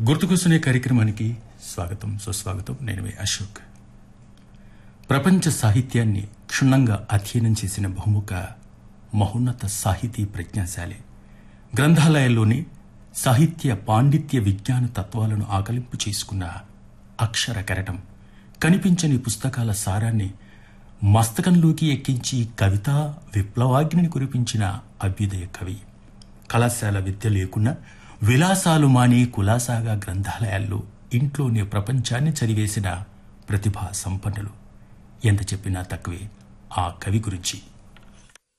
గుర్తుకొస్తునే కార్యక్రమానికి స్వాగతం సుస్వాగతం. నేను మీ అశోక్. ప్రపంచ సాహిత్యాన్ని క్షుణ్ణంగా అధ్యయనం చేసిన బహుముఖ మహోన్నత సాహితీ ప్రజ్ఞాశాలి. గ్రంథాలయాల్లోని సాహిత్య పాండిత్య విజ్ఞాన తత్వాలను ఆకలింపు చేసుకున్న అక్షర కెరటం, కనిపించని పుస్తకాల సారాన్ని మస్తకంలోకి ఎక్కించి కవితా విప్లవాగ్నిని కురిపించిన అభ్యుదయ కవి. కళాశాల విద్య లేకున్నా విలాసాలు మాని కులాసాగా గ్రంథాలయాల్లో ఇంట్లోనే ప్రపంచాన్ని చదివేసిన ప్రతిభా సంపన్నులు. ఎంత చెప్పినా తక్కువే ఆ కవి గురించి.